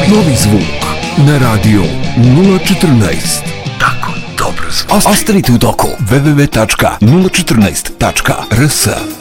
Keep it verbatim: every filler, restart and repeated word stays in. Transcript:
Novi zvuk na radio nula četrnaest. Tako dobro zvuk. Ostanite u toku. w w w tačka nula četrnaest tačka r s